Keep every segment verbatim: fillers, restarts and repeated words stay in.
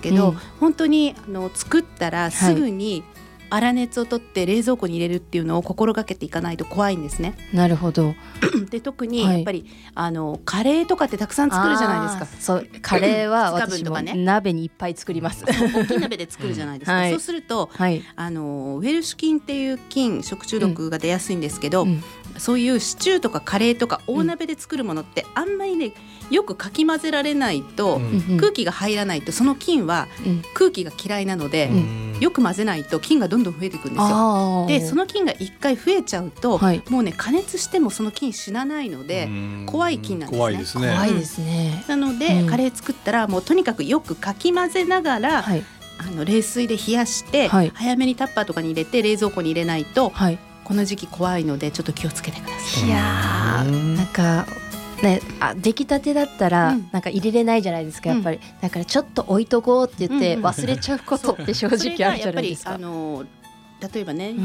けど、 うん、 本当にあの作ったらすぐに粗熱を取って冷蔵庫に入れるっていうのを心がけていかないと怖いんですね。 なるほど。 で特にやっぱり、はい、あのカレーとかってたくさん作るじゃないですか。 そうカレーは私もね、 鍋にいっぱい作ります。 大きい鍋で作るじゃないですか、はい、そうすると、はい、あのウェルシュ菌っていう菌食中毒が出やすいんですけど、うん、そういうシチューとかカレーとか大鍋で作るものってあんまりねよくかき混ぜられないと、うん、空気が入らないとその菌は空気が嫌いなので、うん、よく混ぜないと菌がどんどん増えていくんですよ。でその菌がいっかい増えちゃうと、はい、もうね加熱してもその菌死なないので怖い菌なんですね。 怖いですね。 怖いですね。 なので、うん、カレー作ったらもうとにかくよくかき混ぜながら、はい、あの冷水で冷やして、はい、早めにタッパーとかに入れて冷蔵庫に入れないと、はい、この時期怖いのでちょっと気をつけてください。 いやーなんかね、あ出来たてだったら、うん、なんか入れれないじゃないですかやっぱり、うん、だからちょっと置いとこうって言って忘れちゃうことって正直あるじゃないですか。 あの例えばね、うん、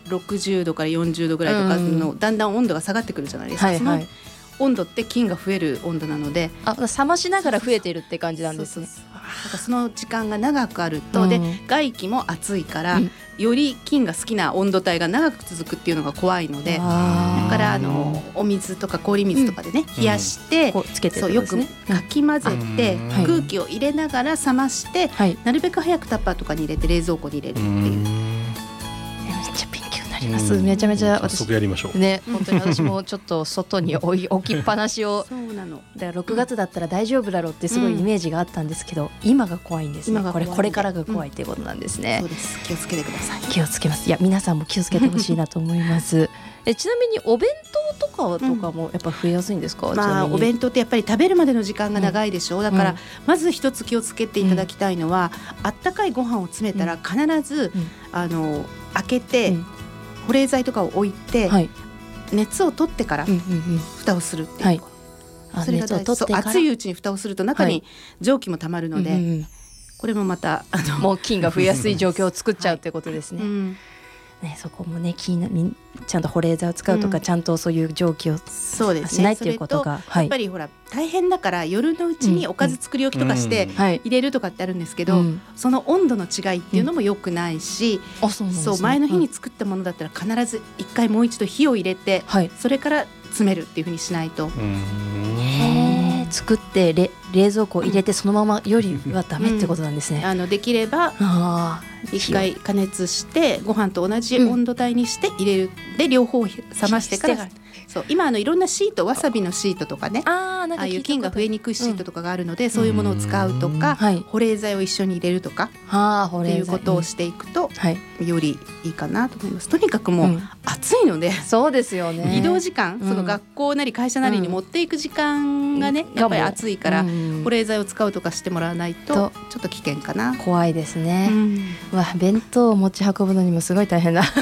ろくじゅうどからよんじゅうどぐらいとかの、うん、だんだん温度が下がってくるじゃないですか、はいはい、その温度って菌が増える温度なので、 あ冷ましながら増えているって感じなんですね。 そうそうそうなんかその時間が長くあると、うん、で外気も暑いから、うん、より菌が好きな温度帯が長く続くっていうのが怖いので、だからあのお水とか氷水とかでね、うん、冷やして、 うん、つけてそうよくかき混ぜて、うん、空気を入れながら冷まして、はい、なるべく早くタッパーとかに入れて冷蔵庫に入れるっていう、うん、 めっちゃ勉強になります、うん、めちゃめちゃ私早速やりましょうね。本当に私もちょっと外に置い置きっぱなしをそうなのだからろくがつだったら大丈夫だろうってすごいイメージがあったんですけど、うん、今が怖いんですね。これこれからが怖いっていうことなんですね、 うん、そうです気をつけてください。 気をつけます。いや皆さんも気をつけてほしいなと思いますえちなみにお弁当とかとかもやっぱ増えやすいんですか？ うんまあ、お弁当ってやっぱり食べるまでの時間が長いでしょ、うん、だからまず一つ気をつけていただきたいのは、うん、あったかいご飯を詰めたら必ず、うん、あの開けて、うん、保冷剤とかを置いて、はい、熱を取ってから蓋をするっていう、はいそれが大事。熱いうちに蓋をすると中に蒸気もたまるので、はいうんうん、これもまたあのもう菌が増えやすい状況を作っちゃうってことですね、はいうんね、そこもね気になちゃんと保冷剤を使うとか、うん、ちゃんとそういう蒸気をしないっていうことが、 やっぱりほら大変だから夜のうちにおかず作り置きとかして入れるとかってあるんですけど、うんうん、その温度の違いっていうのも良くないし、うん、そうそう前の日に作ったものだったら必ず一回もう一度火を入れて、はい、それから詰めるっていう風にしないと、 へー作って冷蔵庫入れてそのままよりはダメってことなんですね、 うん、あのできれば一回加熱してご飯と同じ温度帯にして入れる、うん、で両方冷ましてからそう今あのいろんなシートわさびのシートとかね あ, ああいう菌が増えにくいシートとかがあるので、うん、そういうものを使うとか、はい、保冷剤を一緒に入れるとかっていうことをしていくと、はい、よりいいかなと思います。とにかくもう、うん、暑いのでそうですよね移動時間、うん、その学校なり会社なりに持っていく時間がね、うん、やっぱり暑いから、うん、保冷剤を使うとかしてもらわないとちょっと危険かな。 怖いですね、うん、わ弁当を持ち運ぶのにもすごい大変だ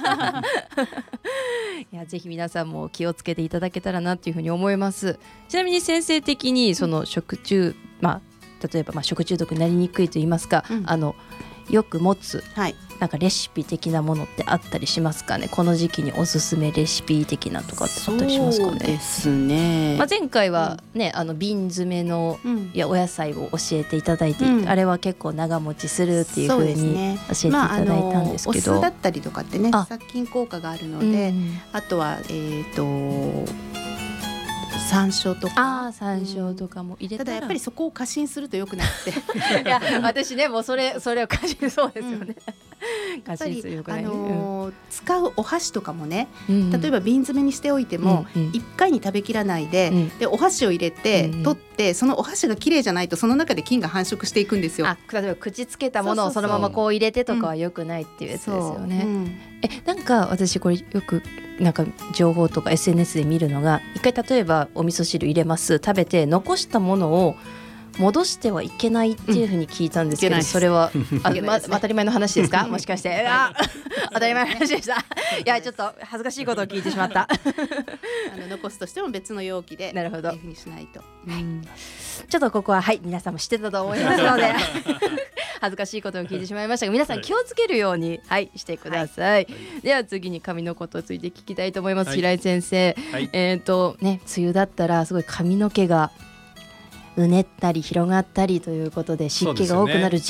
いやぜひ皆さんも気をつけていただけたらなというふうに思います。ちなみに先生的にその食中、まあ、例えばまあ食中毒になりにくいといいますか、うん、あのよく持つ、はい、なんかレシピ的なものってあったりしますかね。この時期におすすめレシピ的なとかってあったりしますかね。 そうですね、 まあ、前回は、ねうん、あの瓶詰めの、うん、いやお野菜を教えていただいて、うん、あれは結構長持ちするっていう風に教えていただいたんですけど、 まあ、お酢だったりとかってね殺菌効果があるので、うん、あとはえっと山椒とかあ山椒とかも入れたら、 ただやっぱりそこを過信するとよくなくていや私ねもうそれそれを過信そうですよね、うん、過信するよくない、 あのーうん、使うお箸とかもね、うん、例えば瓶詰めにしておいても、うんうん、いっかいに食べきらないで、うん、でお箸を入れて、うん、取ってそのお箸がきれいじゃないとその中で菌が繁殖していくんですよ。 あ例えば口つけたものをそのままこう入れてとかはよくないっていうやつですよね、うんうん、えなんか私これよくなんか情報とか エスエヌエス で見るのが一回例えばお味噌汁入れます食べて残したものを戻してはいけないっていうふうに聞いたんですけど、うん、それはあ、ま、当たり前の話ですかもしかしてあ当たり前の話でしたいやちょっと恥ずかしいことを聞いてしまったあの残すとしても別の容器でなるほどいうふうにしないと、 はい、ちょっとここははい皆さんも知ってたと思いますので恥ずかしいことを聞いてしまいましたが皆さん気をつけるように、はい、してください、はい、では次に髪のことについて聞きたいと思います、はい、平井先生、はい、えーとね、梅雨だったらすごい髪の毛がうねったり広がったりということで湿気が多くなる時